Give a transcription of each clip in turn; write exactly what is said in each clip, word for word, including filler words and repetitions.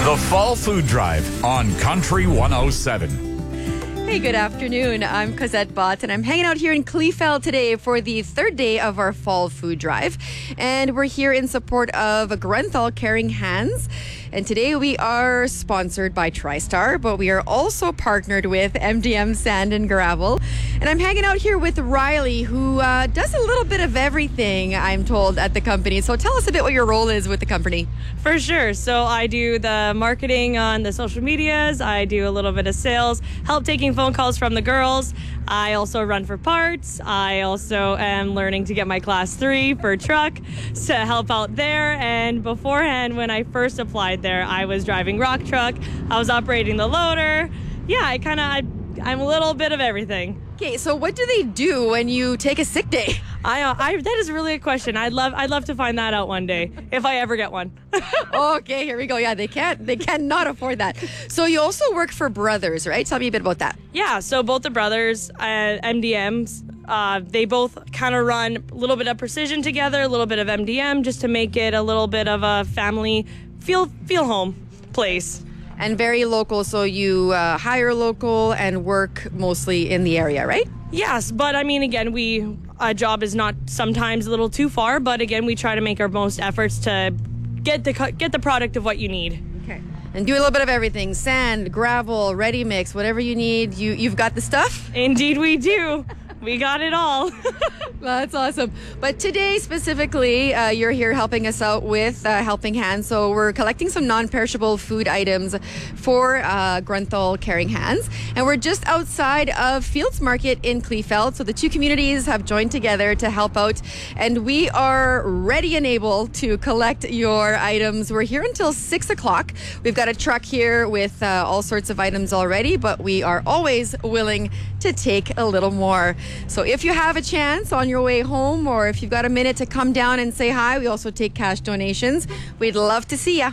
The Fall Food Drive on Country one oh seven. Hey, good afternoon. I'm Cosette Bott, and I'm hanging out here in Kleefeld today for the third day of our Fall Food Drive. And we're here in support of Grenthal Caring Hands. And today we are sponsored by TriStar, but we are also partnered with M D M Sand and Gravel. And I'm hanging out here with Riley, who uh, does a little bit of everything, I'm told, at the company. So tell us a bit what your role is with the company. For sure. So I do the marketing on the social medias. I do a little bit of sales, help taking phone calls from the girls. I also run for parts. I also am learning to get my class three for truck to help out there. And beforehand, when I first applied there, I was driving rock truck. I was operating the loader. Yeah, I kind of, I'm a little bit of everything. Okay, so what do they do when you take a sick day? I, uh, I that is really a question. I'd love, I'd love to find that out one day if I ever get one. Okay, here we go. Yeah, they can't, they cannot afford that. So you also work for Brothers, right? Tell me a bit about that. Yeah, so both the brothers, uh, M D Ms, uh, they both kind of run a little bit of Precision together, a little bit of M D M, just to make it a little bit of a family feel feel home place. And very local, so you uh, hire local and work mostly in the area, right? Yes, but I mean, again, we a job is not sometimes a little too far, but again, we try to make our most efforts to get the get the product of what you need. Okay. And do a little bit of everything: sand, gravel, ready mix, whatever you need. You you've got the stuff. Indeed, we do. We got it all. Well, that's awesome. But today specifically, uh, you're here helping us out with uh, Helping Hands. So we're collecting some non-perishable food items for uh, Grenthal Caring Hands. And we're just outside of Fields Market in Kleefeld. So the two communities have joined together to help out. And we are ready and able to collect your items. We're here until six o'clock. We've got a truck here with uh, all sorts of items already, but we are always willing to take a little more. So if you have a chance on your way home, or if you've got a minute to come down and say hi, we also take cash donations. We'd love to see ya.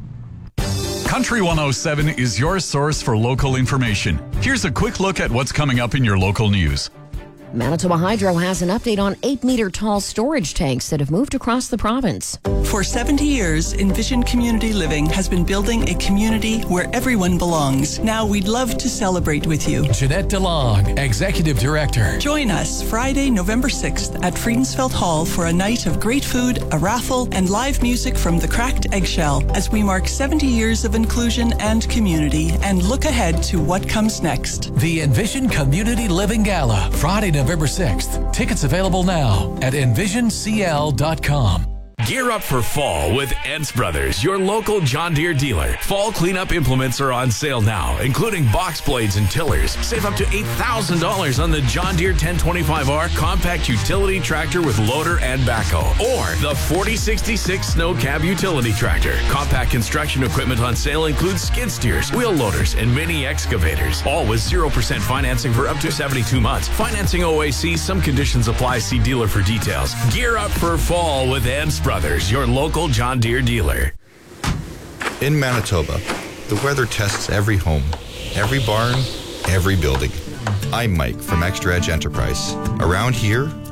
Country one oh seven is your source for local information. Here's a quick look at what's coming up in your local news. Manitoba Hydro has an update on eight-meter tall storage tanks that have moved across the province. For seventy years, Envision Community Living has been building a community where everyone belongs. Now we'd love to celebrate with you. Jeanette DeLong, Executive Director. Join us Friday, November sixth at Friedensfeld Hall for a night of great food, a raffle, and live music from the Cracked Eggshell as we mark seventy years of inclusion and community and look ahead to what comes next. The Envision Community Living Gala, Friday, November sixth. Tickets available now at envision c l dot com. Gear up for fall with Ents Brothers, your local John Deere dealer. Fall cleanup implements are on sale now, including box blades and tillers. Save up to eight thousand dollars on the John Deere ten twenty-five R compact utility tractor with loader and backhoe. Or the forty sixty-six Snow Cab utility tractor. Compact construction equipment on sale includes skid steers, wheel loaders, and mini excavators. All with zero percent financing for up to seventy-two months. Financing O A C, some conditions apply. See dealer for details. Gear up for fall with Ents Brothers, your local John Deere dealer. In Manitoba, the weather tests every home, every barn, every building. I'm Mike from Extra Edge Enterprise. Around here,